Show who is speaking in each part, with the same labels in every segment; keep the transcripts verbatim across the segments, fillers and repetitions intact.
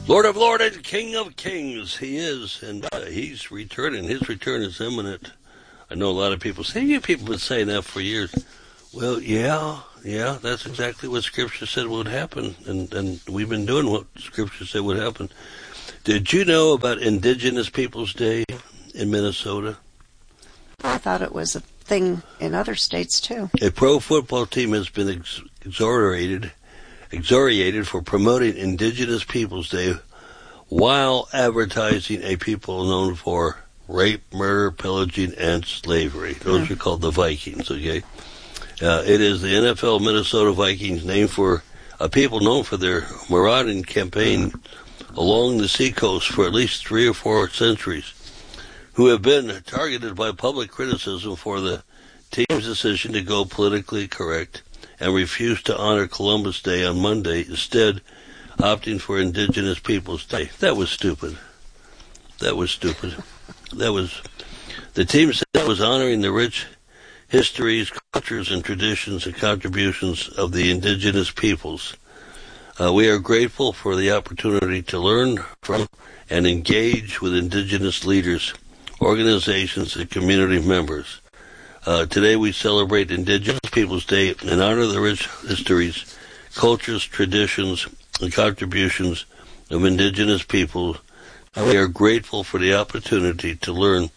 Speaker 1: Lord of Lords and King of Kings, he is, and uh, he's returning. His return is imminent. I know a lot of people say, you people have been saying that for years. Well, yeah, yeah, that's exactly what Scripture said would happen, and, and we've been doing what Scripture said would happen. Did you know about Indigenous Peoples Day in Minnesota?
Speaker 2: I thought it was a thing in other states, too.
Speaker 1: A pro football team has been ex- exonerated, exonerated for promoting Indigenous Peoples Day while advertising a people known for rape, murder, pillaging, and slavery. Those mm. are called the Vikings, okay? Uh, it is the N F L Minnesota Vikings, named for a people known for their marauding campaign along the seacoast for at least three or four centuries, who have been targeted by public criticism for the team's decision to go politically correct and refuse to honor Columbus Day on Monday, instead opting for Indigenous Peoples Day. That was stupid. That was stupid. That was, the team said it was honoring the rich histories, cultures, and traditions and contributions of the indigenous peoples. Uh, we are grateful for the opportunity to learn from and engage with indigenous leaders, organizations, and community members. Uh, today we celebrate Indigenous Peoples Day and honor the rich histories, cultures, traditions, and contributions of indigenous peoples. We are grateful for the opportunity to learn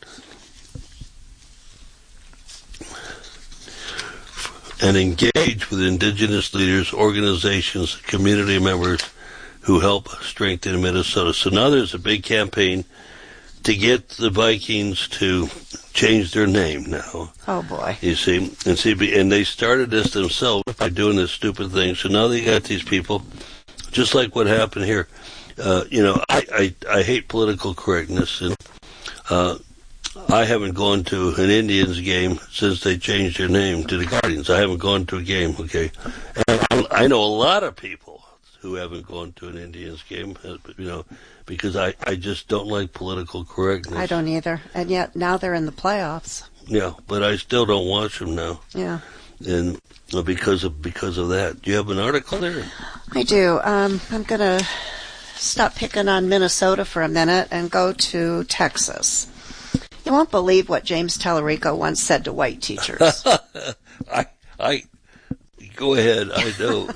Speaker 1: and engage with indigenous leaders, organizations, community members who help strengthen Minnesota. So now there's a big campaign to get the Vikings to change their name now.
Speaker 2: Oh, boy.
Speaker 1: You see, and see, and they started this themselves by doing this stupid thing. So now they got these people, just like what happened here. Uh, you know, I, I, I hate political correctness, and uh, I haven't gone to an Indians game since they changed their name to the Guardians. I haven't gone to a game, okay? And I, I know a lot of people who haven't gone to an Indians game, you know, because I, I just don't like political correctness.
Speaker 2: I don't either. And yet now they're in the playoffs.
Speaker 1: Yeah, but I still don't watch them now.
Speaker 2: Yeah.
Speaker 1: And uh, because of because of that. Do you have an article there?
Speaker 2: I do. Um, I'm going to stop picking on Minnesota for a minute and go to Texas. You won't believe what James Tallarico once said to white teachers.
Speaker 1: I, I, go ahead. I know.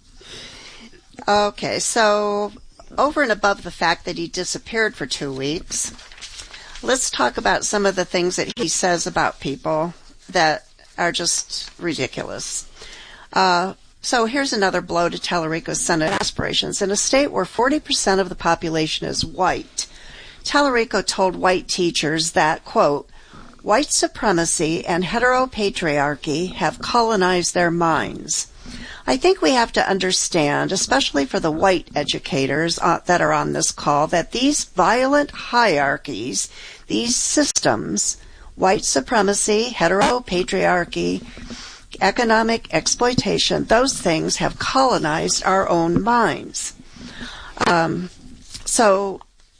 Speaker 2: Okay, so over and above the fact that he disappeared for two weeks, let's talk about some of the things that he says about people that are just ridiculous. Uh, so here's another blow to Tallarico's Senate aspirations. In a state where forty percent of the population is white, Tallarico told white teachers that, quote, white supremacy and heteropatriarchy have colonized their minds. I think we have to understand, especially for the white educators uh, that are on this call, that these violent hierarchies, these systems, white supremacy, heteropatriarchy, economic exploitation, those things have colonized our own minds. Um, so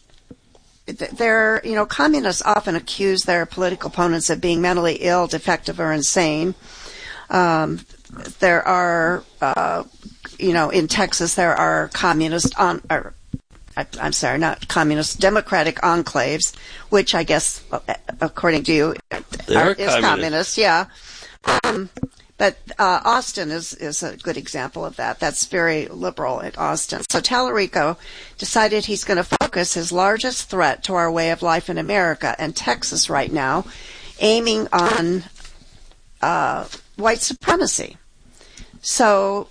Speaker 2: they're, you know, communists often accuse their political opponents of being mentally ill, defective, or insane. Um, there are, uh, you know, in Texas there are communist, on, or, I, I'm sorry, not communist, democratic enclaves, which I guess, according to you, are, is communist. communist. Yeah. Um, but uh, Austin is, is a good example of that. That's very liberal at Austin. So Tallarico decided he's going to focus his largest threat to our way of life in America and Texas right now, aiming on uh, white supremacy. So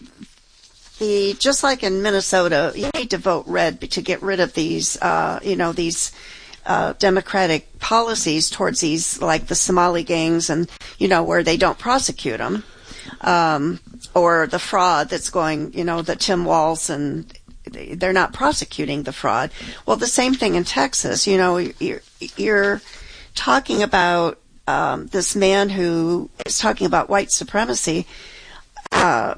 Speaker 2: the just like in Minnesota, you need to vote red to get rid of these, uh, you know, these uh, democratic policies towards these, like the Somali gangs, and you know where they don't prosecute them, um, or the fraud that's going, you know, the Tim Walz, and they're not prosecuting the fraud. Well, the same thing in Texas. You know, you're, you're talking about um, this man who is talking about white supremacy. Uh,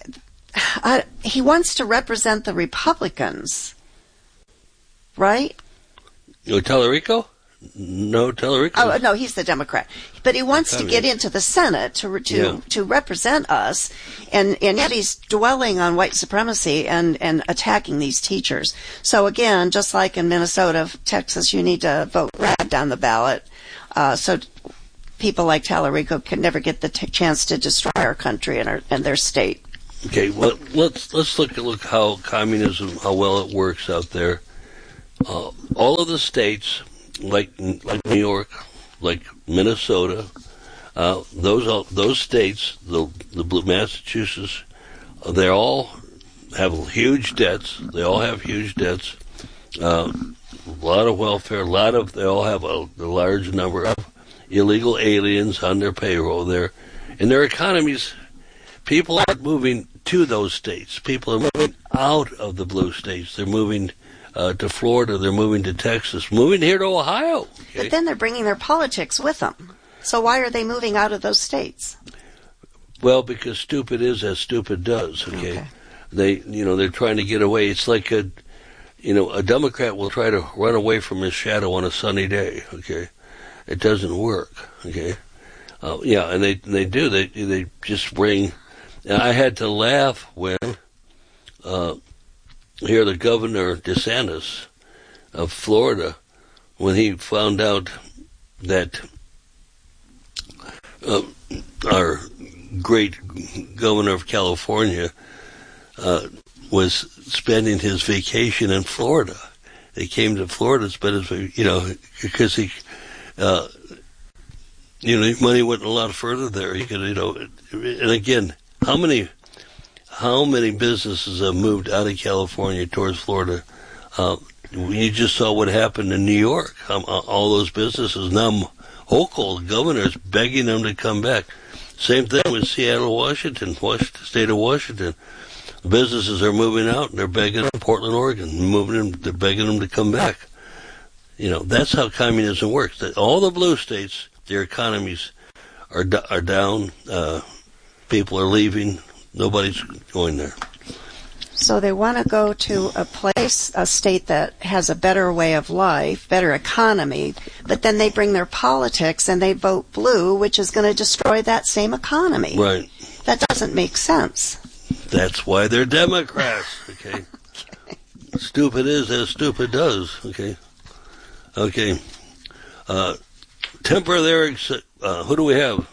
Speaker 2: I, he wants to represent the Republicans, right?
Speaker 1: Oh, Tallarico? No, Tallarico.
Speaker 2: Oh no, he's the Democrat, but he wants to get into the Senate to to
Speaker 1: Yeah.
Speaker 2: to represent us, and and yet he's dwelling on white supremacy and and attacking these teachers. So again, just like in Minnesota, Texas, you need to vote red down the ballot, uh, so people like Tallarico can never get the t- chance to destroy our country and our and their state.
Speaker 1: Okay, well, let's let's look at look how communism, how well it works out there. Uh, all of the states, like like New York, like Minnesota, uh, those those states, the the blue Massachusetts, uh, they all have huge debts. They all have huge debts. Uh, a lot of welfare. A lot of they all have a, a large number of illegal aliens on their payroll there, and their economies. People aren't moving to those states. People are moving out of the blue states. They're moving uh, to Florida. They're moving to Texas. Moving here to Ohio. Okay?
Speaker 2: But then they're bringing their politics with them. So why are they moving out of those states?
Speaker 1: Well, because stupid is as stupid does. Okay?
Speaker 2: Okay.
Speaker 1: They, you know, they're trying to get away. It's like a, you know, a Democrat will try to run away from his shadow on a sunny day. Okay, it doesn't work. Okay, uh, yeah, and they they do. They they just bring. And I had to laugh when uh, here the governor DeSantis of Florida, when he found out that uh, our great governor of California uh, was spending his vacation in Florida. He came to Florida to spend his, you know, because he, uh, you know, money went a lot further there. He could, you know, and again. How many, how many businesses have moved out of California towards Florida? Uh, you just saw what happened in New York. Um, all those businesses now, Hochul, the governor's begging them to come back. Same thing with Seattle, Washington, Washington, state of Washington. Businesses are moving out, and they're begging them. Portland, Oregon, moving them. They're begging them to come back. You know, that's how communism works. That all the blue states, their economies are are down. Uh, People are leaving. Nobody's going there.
Speaker 2: So they want to go to a place, a state that has a better way of life, better economy, but then they bring their politics and they vote blue, which is going to destroy that same economy.
Speaker 1: Right.
Speaker 2: That doesn't make sense.
Speaker 1: That's why they're Democrats. Okay. Okay. Stupid is as stupid does. Okay. Okay. Uh, temper there. Uh, who do we have?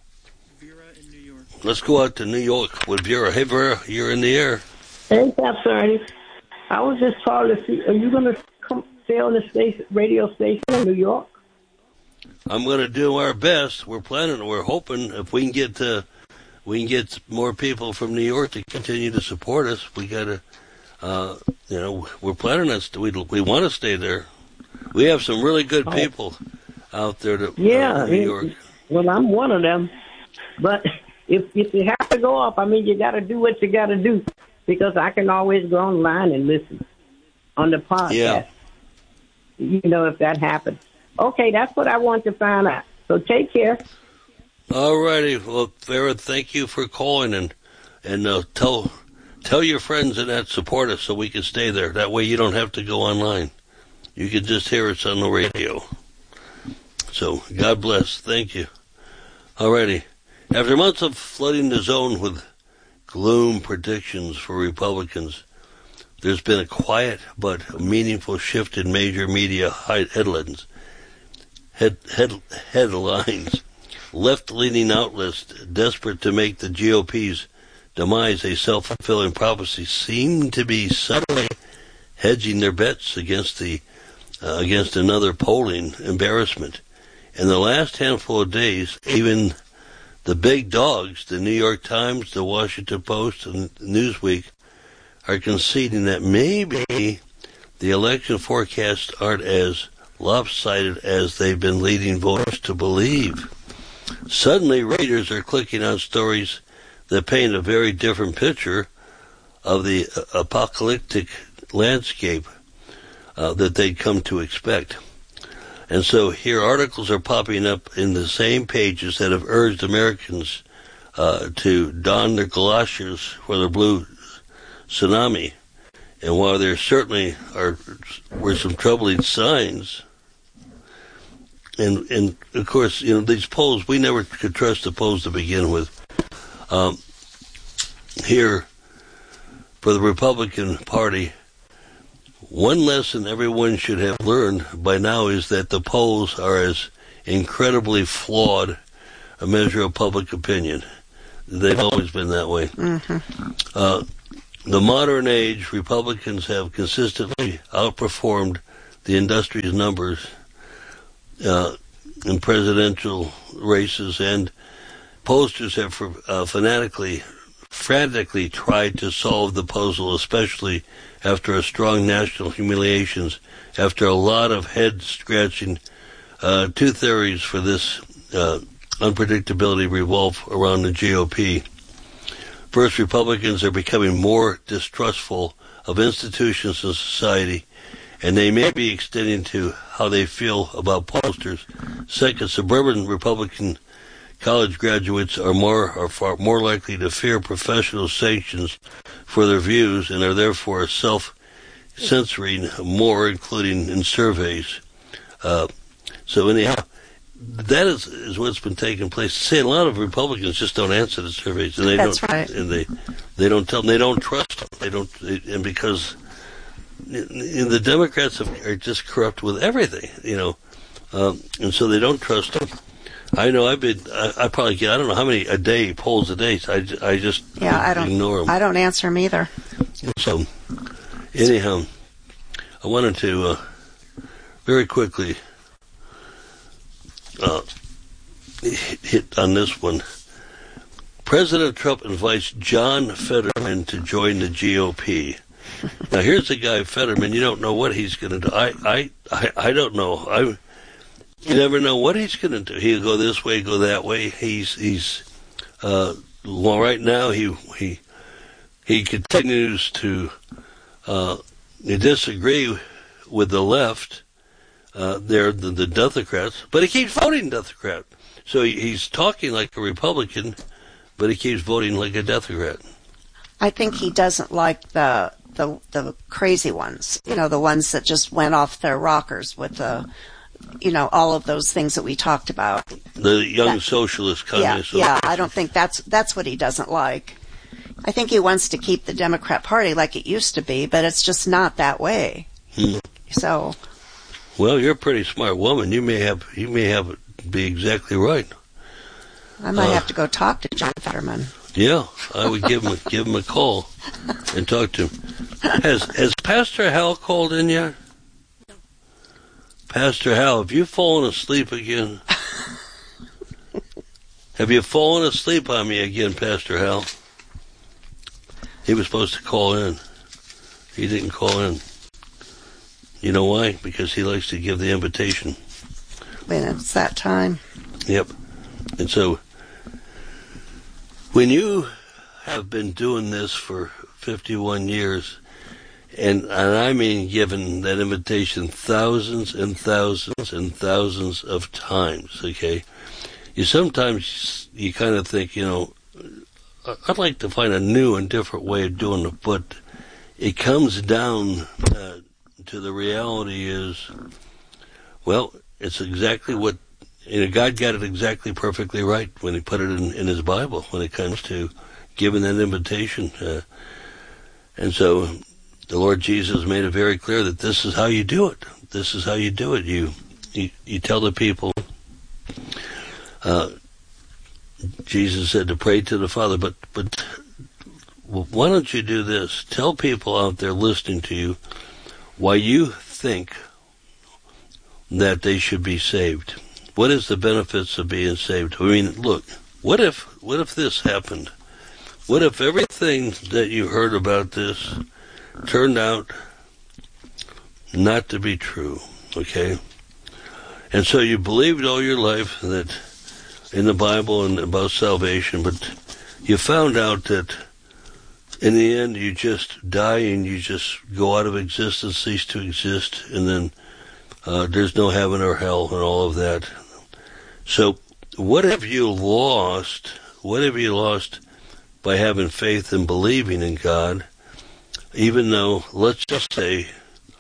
Speaker 1: Let's go out to New York with Vera. Hey, Vera, you're in the air.
Speaker 3: Hey, Pastor Ernie. I was just calling to see, are you going to come stay on the station, radio station in New York?
Speaker 1: I'm going to do our best. We're planning, we're hoping if we can get to, we can get more people from New York to continue to support us. We got to, uh, you know, we're planning on, we, we want to stay there. We have some really good people out there to,
Speaker 3: yeah,
Speaker 1: uh, New York.
Speaker 3: Well, I'm one of them. But if if you have to go up, I mean, you got to do what you got to do, because I can always go online and listen on the podcast.
Speaker 1: Yeah.
Speaker 3: You know, if that happens. Okay, that's what I want to find out. So take care.
Speaker 1: All righty. Well, Vera, thank you for calling, and and uh, tell tell your friends and that support us so we can stay there. That way you don't have to go online. You can just hear us on the radio. So God bless. Thank you. All righty. After months of flooding the zone with gloom predictions for Republicans, there's been a quiet but meaningful shift in major media headlines. Head, head, headlines. Left-leaning outlets desperate to make the G O P's demise a self-fulfilling prophecy seem to be subtly hedging their bets against the uh, against another polling embarrassment. In the last handful of days, even the big dogs, the New York Times, the Washington Post, and Newsweek, are conceding that maybe the election forecasts aren't as lopsided as they've been leading voters to believe. Suddenly, readers are clicking on stories that paint a very different picture of the apocalyptic landscape uh, that they'd come to expect. And so here articles are popping up in the same pages that have urged Americans uh, to don their galoshes for the blue tsunami. And while there certainly are were some troubling signs, and and of course, you know, these polls, we never could trust the polls to begin with. Um, here, for the Republican Party, one lesson everyone should have learned by now is that the polls are as incredibly flawed a measure of public opinion. They've always been that way.
Speaker 2: Mm-hmm.
Speaker 1: Uh, the modern age, Republicans have consistently outperformed the industry's numbers uh, in presidential races, and pollsters have uh, fanatically, frantically tried to solve the puzzle, especially after a strong national humiliations, after a lot of head-scratching. Uh, two theories for this uh, unpredictability revolve around the G O P. First, Republicans are becoming more distrustful of institutions in society, and they may be extending to how they feel about pollsters. Second, suburban Republican college graduates are more are far more likely to fear professional sanctions for their views and are therefore self-censoring more, including in surveys. Uh, so anyhow, that is, is what's been taking place. See, a lot of Republicans just don't answer the surveys, and they
Speaker 2: That's
Speaker 1: don't,
Speaker 2: right.
Speaker 1: and they they don't tell them, they don't trust them. They don't, they, and because and the Democrats have, are just corrupt with everything, you know, um, and so they don't trust them. I know I've been, I, I probably get, I don't know how many a day, polls a day, so I, I just
Speaker 2: yeah, I don't,
Speaker 1: ignore them.
Speaker 2: I don't answer them either.
Speaker 1: So, anyhow, I wanted to uh, very quickly uh, hit on this one. President Trump invites John Fetterman to join the G O P. Now, here's the guy, Fetterman. You don't know what he's going to do. I, I, I, I don't know. I. You never know what he's going to do. He'll go this way, go that way. He's he's uh, well, right now he he he continues to uh, disagree with the left. Uh, they're the, the Democrats, but he keeps voting Democrat. So he, he's talking like a Republican, but he keeps voting like a Democrat.
Speaker 2: I think he doesn't like the the the crazy ones. You know, the ones that just went off their rockers with the. You know, all of those things that we talked about.
Speaker 1: The young
Speaker 2: that,
Speaker 1: socialist,
Speaker 2: yeah,
Speaker 1: communist.
Speaker 2: Yeah, I don't think that's that's what he doesn't like. I think he wants to keep the Democrat Party like it used to be, but it's just not that way.
Speaker 1: Hmm.
Speaker 2: So.
Speaker 1: Well, you're a pretty smart woman. You may have you may have it be exactly right.
Speaker 2: I might
Speaker 1: uh,
Speaker 2: have to go talk to John Fetterman.
Speaker 1: Yeah, I would give him a, give him a call and talk to him. Has has Pastor Hal called in yet? Pastor Hal, have you fallen asleep again? Have you fallen asleep on me again, Pastor Hal? He was supposed to call in. He didn't call in. You know why? Because he likes to give the invitation.
Speaker 2: When it's that time.
Speaker 1: Yep. And so, when you have been doing this for fifty-one years, And, and I mean given that invitation thousands and thousands and thousands of times, okay? You sometimes, you kind of think, you know, I'd like to find a new and different way of doing it, but it comes down uh, to the reality is, well, it's exactly what, you know, God got it exactly perfectly right when he put it in, in his Bible when it comes to giving that invitation. Uh, and so, the Lord Jesus made it very clear that this is how you do it. This is how you do it. You you, you tell the people, uh, Jesus said to pray to the Father, but, but why don't you do this? Tell people out there listening to you why you think that they should be saved. What is the benefits of being saved? I mean, look, what if, what if this happened? What if everything that you heard about this turned out not to be true, okay? And so you believed all your life that in the Bible and about salvation, but you found out that in the end you just die and you just go out of existence, cease to exist, and then uh, there's no heaven or hell and all of that. So what have you lost? What have you lost by having faith and believing in God? Even though, let's just say,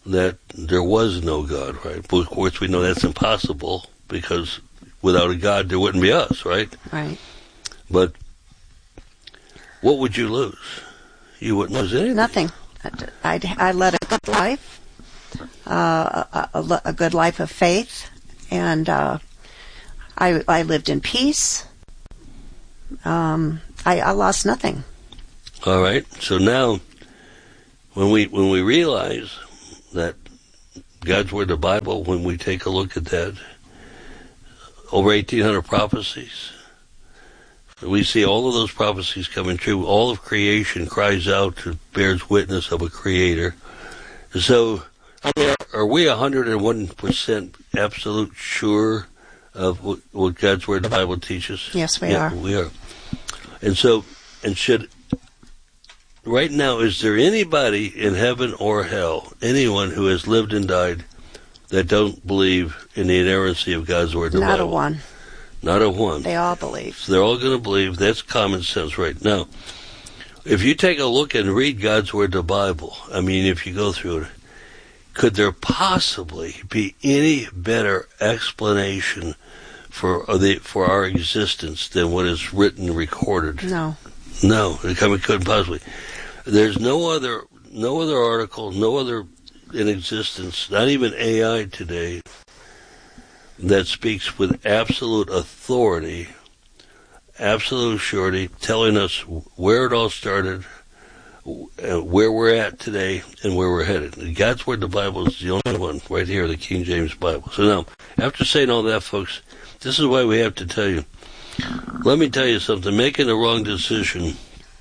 Speaker 1: that there was no God, right? But of course, we know that's impossible because without a God, there wouldn't be us, right?
Speaker 2: Right.
Speaker 1: But what would you lose? You wouldn't lose anything.
Speaker 2: Nothing. I, I led a good life, uh, a, a, a good life of faith, and uh, I, I lived in peace. Um, I, I lost nothing.
Speaker 1: All right. So now, when we when we realize that God's Word, the Bible, when we take a look at that, over eighteen hundred prophecies, we see all of those prophecies coming true. All of creation cries out, bears witness of a Creator. So, I mean, are we one hundred one percent absolute sure of what, what God's Word, the Bible, teaches?
Speaker 2: Yes, we
Speaker 1: yeah,
Speaker 2: are.
Speaker 1: we are. And so, and should, right now, is there anybody in heaven or hell, anyone who has lived and died, that don't believe in the inerrancy of God's Word, the
Speaker 2: Not
Speaker 1: Bible?
Speaker 2: a one.
Speaker 1: Not a one.
Speaker 2: They all believe.
Speaker 1: So they're all going to believe. That's common sense right now. If you take a look and read God's Word, the Bible, I mean, if you go through it, could there possibly be any better explanation for the for our existence than what is written and recorded?
Speaker 2: No.
Speaker 1: No, it couldn't possibly. There's no other no other article, no other in existence, not even A I today, that speaks with absolute authority, absolute surety, telling us where it all started, where we're at today, and where we're headed. God's Word, the Bible, is the only one right here, the King James Bible. So now, after saying all that, folks, this is why we have to tell you. Let me tell you something. Making the wrong decision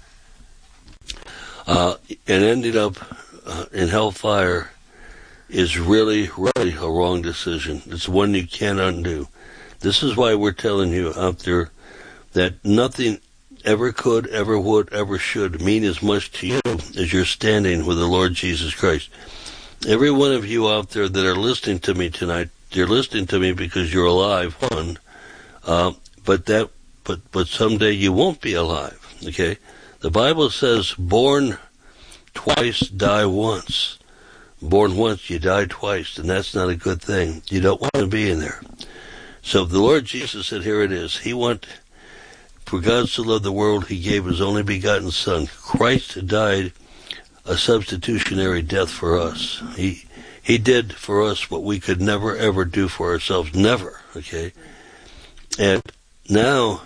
Speaker 1: uh, and ending up uh, in hellfire is really, really a wrong decision. It's one you can't undo. This is why we're telling you out there that nothing ever could, ever would, ever should mean as much to you as you're standing with the Lord Jesus Christ. Every one of you out there that are listening to me tonight, you're listening to me because you're alive, one, uh, but that, but, but someday you won't be alive, okay? The Bible says, born twice, die once. Born once, you die twice, and that's not a good thing. You don't want to be in there. So the Lord Jesus said, here it is. He want, for God so loved the world, He gave His only begotten Son. Christ died a substitutionary death for us. He He did for us what we could never, ever do for ourselves. Never, okay? And now,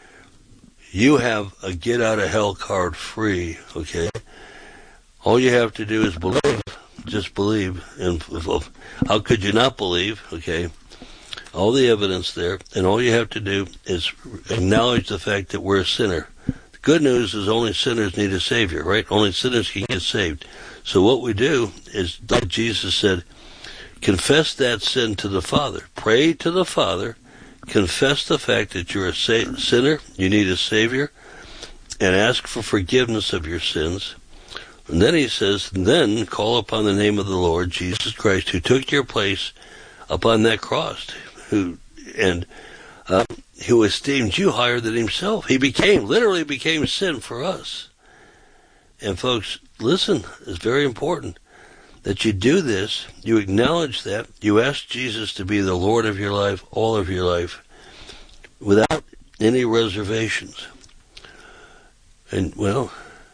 Speaker 1: you have a get-out-of-hell card free, okay? All you have to do is believe. Just believe. And how could you not believe, okay? All the evidence there, and all you have to do is acknowledge the fact that we're a sinner. The good news is only sinners need a Savior, right? Only sinners can get saved. So what we do is, like Jesus said, confess that sin to the Father. Pray to the Father. Confess the fact that you're a sa- sinner, you need a Savior, and ask for forgiveness of your sins. And then he says, then call upon the name of the Lord Jesus Christ, who took your place upon that cross, who and uh, who esteemed you higher than himself. He became, literally became sin for us. And folks, listen, it's very important that you do this, you acknowledge that, you ask Jesus to be the Lord of your life, all of your life, without any reservations. And, well,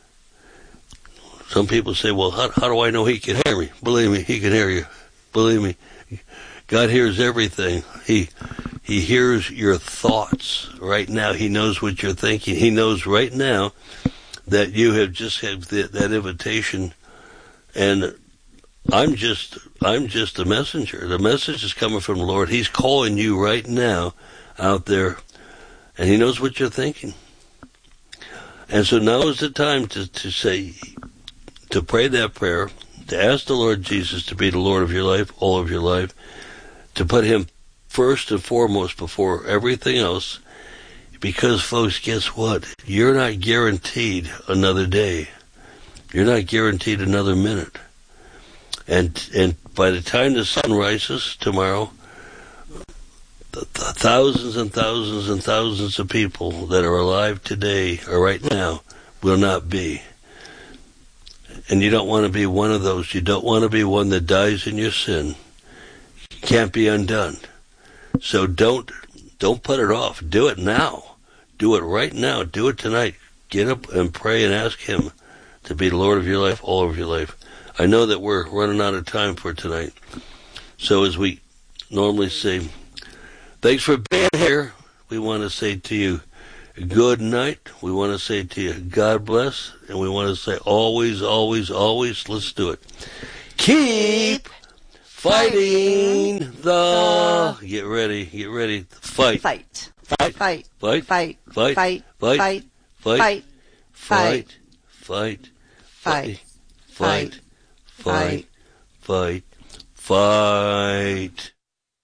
Speaker 1: some people say, well, how, how do I know He can hear me? Believe me, He can hear you. Believe me. God hears everything. He He hears your thoughts right now. He knows what you're thinking. He knows right now that you have just had the, that invitation, and I'm just I'm just a messenger. The message is coming from the Lord. He's calling you right now out there, and He knows what you're thinking. And so now is the time to, to say, to pray that prayer, to ask the Lord Jesus to be the Lord of your life, all of your life, to put Him first and foremost before everything else, because, folks, guess what? You're not guaranteed another day. You're not guaranteed another minute. And and by the time the sun rises tomorrow, the, the thousands and thousands and thousands of people that are alive today or right now will not be. And you don't want to be one of those. You don't want to be one that dies in your sin. You can't be undone. So don't don't put it off. Do it now. Do it right now. Do it tonight. Get up and pray and ask him to be the Lord of your life, all of your life. I know that we're running out of time for tonight. So as we normally say, thanks for being here. We want to say to you, good night. We want to say to you, God bless. And we want to say always, always, always, let's do it. Keep fighting the... Get ready, get ready. Fight.
Speaker 2: Fight.
Speaker 1: Fight.
Speaker 2: Fight.
Speaker 1: Fight.
Speaker 2: Fight.
Speaker 1: Fight.
Speaker 2: Fight.
Speaker 1: Fight.
Speaker 2: Fight.
Speaker 1: Fight.
Speaker 2: Fight.
Speaker 1: Fight.
Speaker 2: Fight.
Speaker 1: Fight. Fight. Fight. Fight.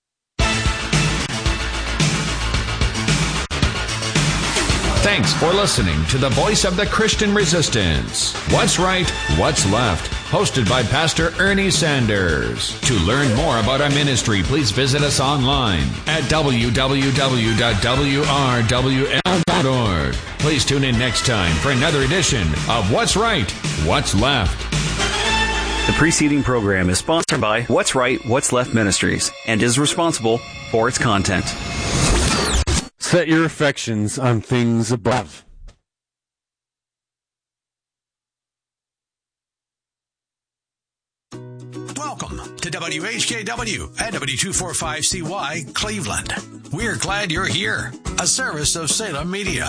Speaker 4: Thanks for listening to the Voice of the Christian Resistance. What's Right, What's Left? Hosted by Pastor Ernie Sanders. To learn more about our ministry, please visit us online at w w w dot w r w l dot org. Please tune in next time for another edition of What's Right, What's Left.
Speaker 5: The preceding program is sponsored by What's Right, What's Left Ministries and is responsible for its content.
Speaker 6: Set your affections on things above.
Speaker 7: Welcome to W H K W at W two forty-five C Y, Cleveland. We're glad you're here. A service of Salem Media.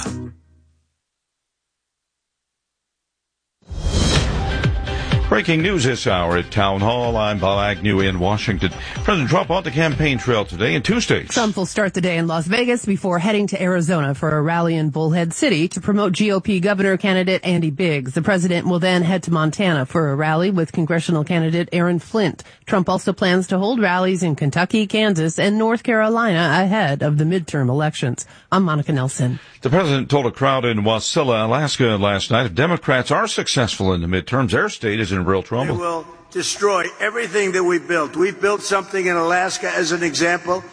Speaker 8: Breaking news this hour at Town Hall. I'm Bob Agnew in Washington. President Trump on the campaign trail today in two states.
Speaker 9: Trump will start the day in Las Vegas before heading to Arizona for a rally in Bullhead City to promote G O P governor candidate Andy Biggs. The president will then head to Montana for a rally with congressional candidate Aaron Flint. Trump also plans to hold rallies in Kentucky, Kansas, and North Carolina ahead of the midterm elections. I'm Monica Nelson.
Speaker 8: The president told a crowd in Wasilla, Alaska last night, if Democrats are successful in the midterms, their state is in real trouble.
Speaker 10: They will destroy everything that we've built. We've built something in Alaska, as an example,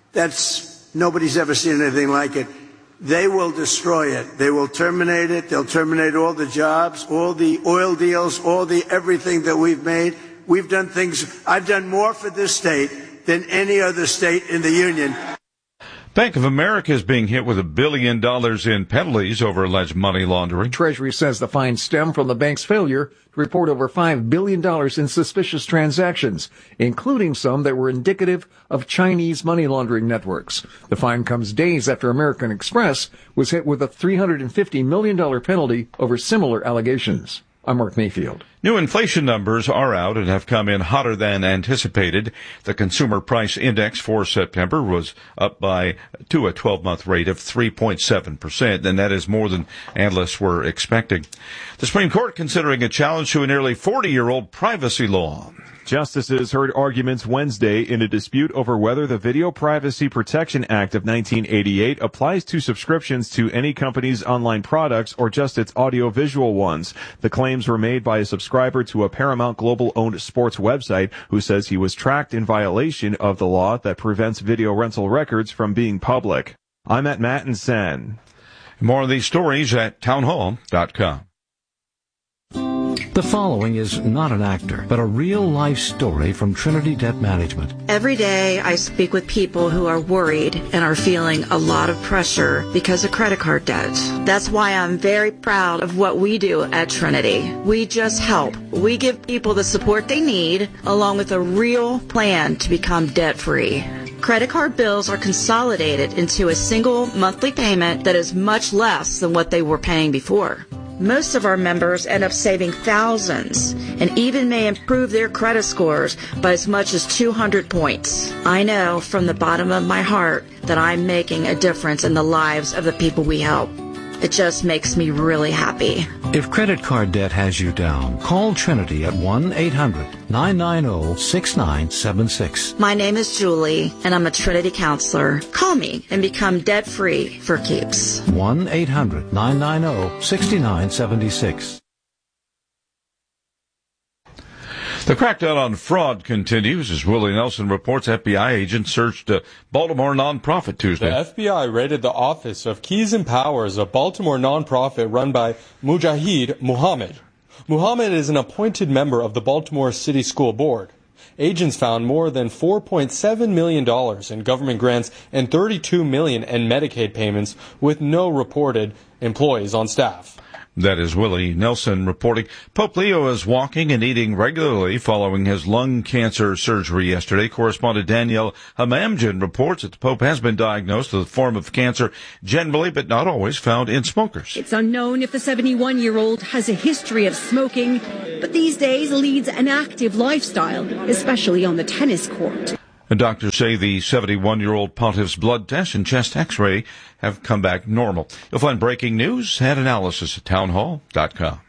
Speaker 10: that's nobody's ever seen anything like it. They will destroy it. They will terminate it. They'll terminate all the jobs, all the oil deals, all the everything that we've made. We've done things. I've done more for this state than any other state in the union.
Speaker 8: Bank of America is being hit with a billion dollars in penalties over alleged money laundering.
Speaker 11: Treasury says the fines stem from the bank's failure to report over five billion dollars in suspicious transactions, including some that were indicative of Chinese money laundering networks. The fine comes days after American Express was hit with a three hundred fifty million dollars penalty over similar allegations. I'm Mark Mayfield.
Speaker 8: New inflation numbers are out and have come in hotter than anticipated. The consumer price index for September was up by to a twelve-month rate of three point seven percent, and that is more than analysts were expecting. The Supreme Court considering a challenge to a nearly forty-year-old privacy law.
Speaker 12: Justices heard arguments Wednesday in a dispute over whether the Video Privacy Protection Act of nineteen eighty-eight applies to subscriptions to any company's online products or just its audiovisual ones. The claims were made by a subscriber to a Paramount Global-owned sports website who says he was tracked in violation of the law that prevents video rental records from being public. I'm at Matt and Sen.
Speaker 8: More of these stories at townhall dot com.
Speaker 13: The following is not an actor, but a real-life story from Trinity Debt Management.
Speaker 14: Every day I speak with people who are worried and are feeling a lot of pressure because of credit card debt. That's why I'm very proud of what we do at Trinity. We just help. We give people the support they need, along with a real plan to become debt-free. Credit card bills are consolidated into a single monthly payment that is much less than what they were paying before. Most of our members end up saving thousands and even may improve their credit scores by as much as two hundred points. I know from the bottom of my heart that I'm making a difference in the lives of the people we help. It just makes me really happy.
Speaker 13: If credit card debt has you down, call Trinity at one eight hundred nine nine zero six nine seven six.
Speaker 14: My name is Julie, and I'm a Trinity counselor. Call me and become debt-free for keeps.
Speaker 13: one eight hundred nine nine zero six nine seven six.
Speaker 8: The crackdown on fraud continues as Willie Nelson reports F B I agents searched a Baltimore nonprofit Tuesday.
Speaker 15: The F B I raided the office of Keys and Powers, a Baltimore nonprofit run by Mujahid Muhammad. Muhammad is an appointed member of the Baltimore City School Board. Agents found more than four point seven million dollars in government grants and thirty-two million dollars in Medicaid payments with no reported employees on staff.
Speaker 8: That is Willie Nelson reporting. Pope Leo is walking and eating regularly following his lung cancer surgery yesterday. Correspondent Danielle Hamamdjian reports that the Pope has been diagnosed with a form of cancer generally but not always found in smokers.
Speaker 16: It's unknown if the seventy-one-year-old has a history of smoking, but these days leads an active lifestyle, especially on the tennis court.
Speaker 8: And doctors say the seventy-one-year-old pontiff's blood test and chest x-ray have come back normal. You'll find breaking news and analysis at townhall dot com.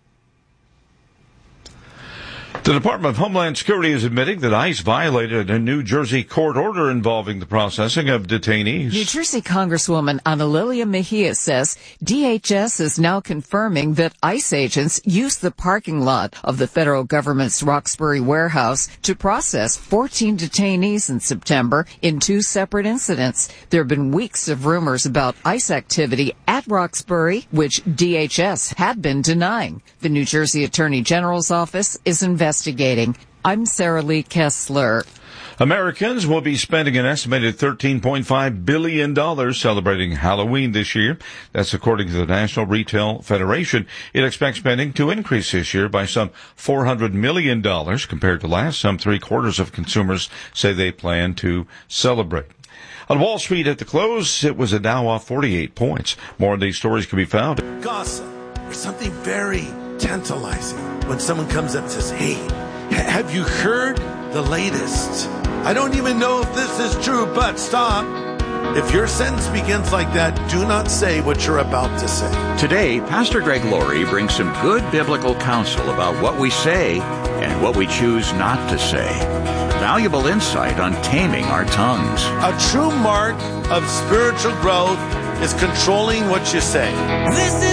Speaker 8: The Department of Homeland Security is admitting that ICE violated a New Jersey court order involving the processing of detainees.
Speaker 17: New Jersey Congresswoman Ana Lilia Mejia says D H S is now confirming that ICE agents used the parking lot of the federal government's Roxbury warehouse to process fourteen detainees in September in two separate incidents. There have been weeks of rumors about ICE activity at Roxbury, which D H S had been denying. The New Jersey Attorney General's office is investigating. Investigating. I'm Sarah Lee Kessler.
Speaker 8: Americans will be spending an estimated thirteen point five billion dollars celebrating Halloween this year. That's according to the National Retail Federation. It expects spending to increase this year by some four hundred million dollars compared to last. Some three quarters of consumers say they plan to celebrate. On Wall Street at the close, it was a Dow off forty-eight points. More of these stories can be found.
Speaker 18: Gossip. There's something very tantalizing when someone comes up and says, hey, have you heard the latest? I don't even know if this is true, but stop. If your sentence begins like that, do not say what you're about to say.
Speaker 19: Today, Pastor Greg Laurie brings some good biblical counsel about what we say and what we choose not to say. Valuable insight on taming our tongues.
Speaker 18: A true mark of spiritual growth is controlling what you say.
Speaker 20: This is